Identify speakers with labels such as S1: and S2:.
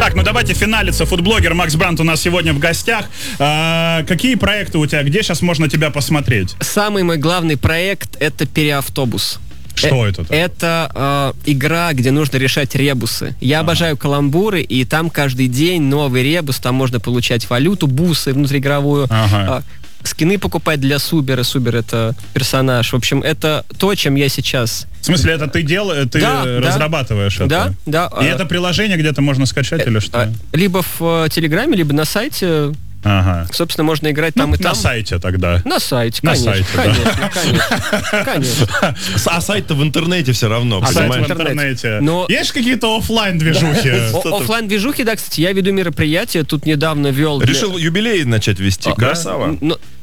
S1: Так, ну давайте финалиться. Фудблогер Макс Брант у нас сегодня в гостях. Какие проекты у тебя? Где сейчас можно тебя посмотреть?
S2: Самый мой главный проект — это «Переавтобус».
S1: Что это?
S2: Это игра, где нужно решать ребусы. Я обожаю каламбуры, и там каждый день новый ребус, там можно получать валюту, бусы внутриигровую, скины покупать для Субера. Субер — это персонаж. В общем, это то, чем я сейчас...
S1: В смысле, это ты разрабатываешь это?
S2: Да, да.
S1: И это приложение где-то можно скачать или что?
S2: Либо в Телеграме, либо на сайте. Собственно, можно играть там и там.
S1: На сайте тогда.
S2: На сайте,
S1: конечно.
S2: Конечно.
S3: А сайт-то в интернете все равно.
S1: А сайт в интернете.
S2: Но...
S1: Есть какие-то оффлайн-движухи?
S2: Оффлайн-движухи, да, кстати, я веду мероприятие, тут недавно вел...
S3: Решил юбилей начать вести, красава.